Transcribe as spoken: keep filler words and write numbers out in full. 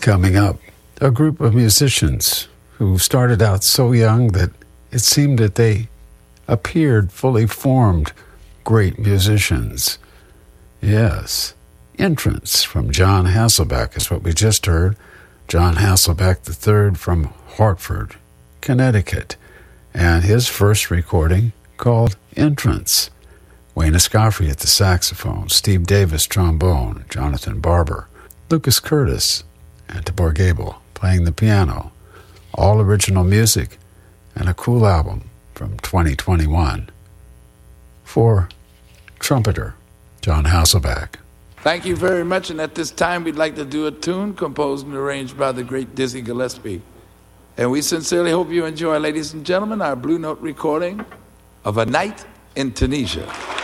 Coming up, a group of musicians who started out so young that it seemed that they appeared fully formed great musicians. Yes, Entrance from John Hasselbeck is what we just heard. John Hasselbeck the third from Hartford, Connecticut, and his first recording called Entrance. Wayne Escoffery at the saxophone, Steve Davis trombone, Jonathan Barber, Lucas Curtis, and Tabor Gable playing the piano. All original music and a cool album from twenty twenty-one. For trumpeter John Hasselbeck. Thank you very much, and at this time we'd like to do a tune composed and arranged by the great Dizzy Gillespie. And we sincerely hope you enjoy, ladies and gentlemen, our Blue Note recording of A Night in Tunisia.